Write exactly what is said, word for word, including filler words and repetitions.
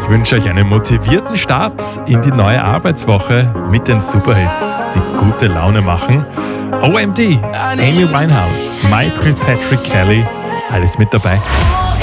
Ich wünsche euch einen motivierten Start in die neue Arbeitswoche mit den Superhits, die gute Laune machen. O M D, Amy Winehouse, Michael Patrick Kelly, alles mit dabei.